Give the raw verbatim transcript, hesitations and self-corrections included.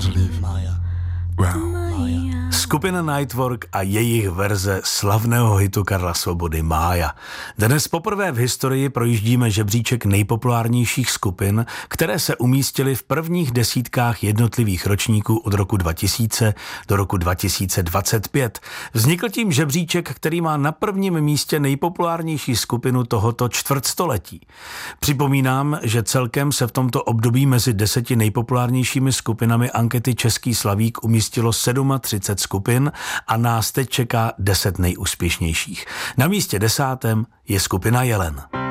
Skupina Nightwork a jejich verze slavného hitu Karla Svobody Mája. Dnes poprvé v historii projíždíme žebříček nejpopulárnějších skupin, které se umístily v prvních desítkách jednotlivých ročníků od roku dva tisíce do roku dva tisíce dvacet pět. Vznikl tím žebříček, který má na prvním místě nejpopulárnější skupinu tohoto čtvrtstoletí. Připomínám, že celkem se v tomto období mezi deseti nejpopulárnějšími skupinami ankety Český slavík umístilo třicet sedm skupin a nás teď čeká deset nejúspěšnějších. Na místě desátém je skupina Jelen.